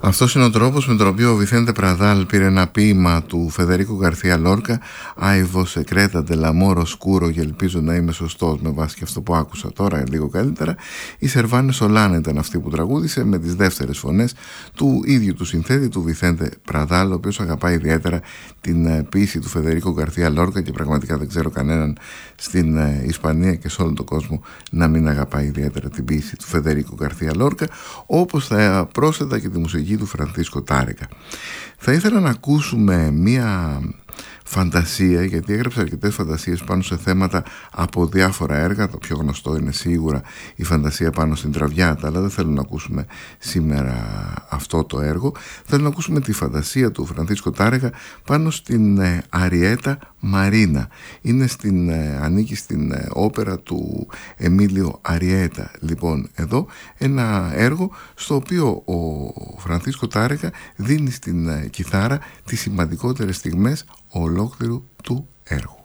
Αυτός είναι ο τρόπος με τον οποίο ο Βιθέντε Πραδάλ πήρε ένα ποίημα του Φεδερίκο Γκαρθία Λόρκα, «Ai vos secreta dell'amor oscuro», και ελπίζω να είμαι σωστός με βάση και αυτό που άκουσα τώρα λίγο καλύτερα. Η Σερβάνε Σολάνα ήταν αυτή που τραγούδισε με τις δεύτερες φωνές του ίδιου του συνθέτη, του Βιθέντε Πραδάλ, ο οποίος αγαπάει ιδιαίτερα την ποίηση του Φεδερίκο Γκαρθία Λόρκα και πραγματικά δεν ξέρω κανέναν στην Ισπανία και σε όλο τον κόσμο να μην αγαπάει ιδιαίτερα την ποίηση του Φεδερίκο Γκαρθία Λόρκα, όπως θα πρόσθετα και τη μουσική του Φρανθίσκο Τάρεκα. Θα ήθελα να ακούσουμε μία φαντασία, γιατί έγραψε αρκετές φαντασίες πάνω σε θέματα από διάφορα έργα. Το πιο γνωστό είναι σίγουρα η φαντασία πάνω στην Τραβιάτα, αλλά δεν θέλω να ακούσουμε σήμερα αυτό το έργο. Θέλω να ακούσουμε τη φαντασία του Φρανθίσκο Τάρεκα πάνω στην Αριέτα Μαρίνα. Ανήκει στην όπερα του Εμίλιο Αριέτα. Λοιπόν, εδώ ένα έργο στο οποίο ο Φρανθίσκο Τάρεκα δίνει στην κιθάρα τις σημαντικότερες στιγμές ολόκληρου του έργου.